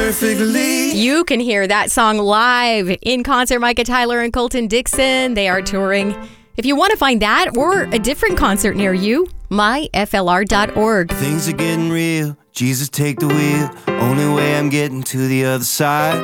perfectly. You can hear that song live in concert. Micah Tyler and Colton Dixon, they are touring. If you want to find that or a different concert near you, myflr.org. Things are getting real. Jesus, take the wheel. Only way I'm getting to the other side.